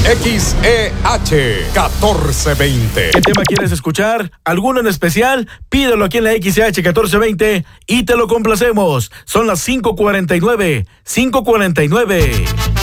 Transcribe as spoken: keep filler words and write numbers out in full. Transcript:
X E H catorce veinte. ¿Qué tema quieres escuchar? ¿Alguno en especial? Pídelo aquí en la X E H catorce veinte y te lo complacemos. Son las cinco cuarenta y nueve. cinco cuarenta y nueve.